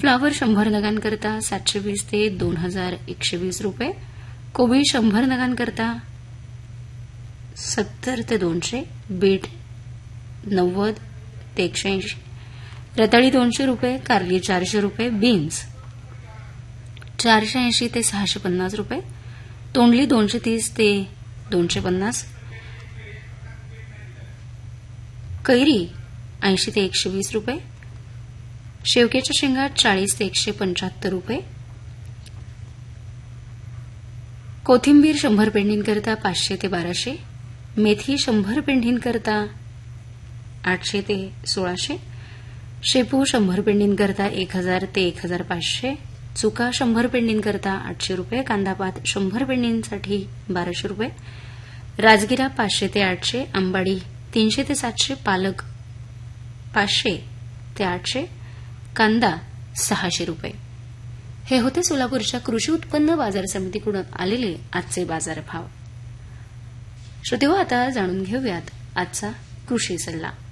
Flower 100 नगांकरता 720 ते 2120 रुपये. कोबी 100 नगांकरता 70 ते 200. बीट 90 ते 180. रताळी 200 रुपये. कारली 400 रुपये. बीन्स 480 ते 650 रुपये. तोंडली 230 ते 250. कैरी 80 ते 120 रुपये. शेवग्याच्या शेंगा 40 ते 175 रुपये. कोथिंबीर 100 पेंडींकरता 500 ते 1200. मेथी 100 पेंडींकरता 800 ते 1600. शेपू 100 पेंडींकरता 1000 ते 1500. चुका 100 पेंडींकरता 800 रुपये. कांदापात 100 पेंडींसाठी 1200 रुपये. राजगिरा 500 ते 800. आंबाडी 300 ते 700. पालक 500 ते 800. कांदा 600 रुपये. हे होते सोलापूरच्या कृषी उत्पन्न बाजार समितीकडून आलेले आजचे बाजारभाव. श्रोतेहो, आता जाणून घेऊयात आजचा कृषी सल्ला.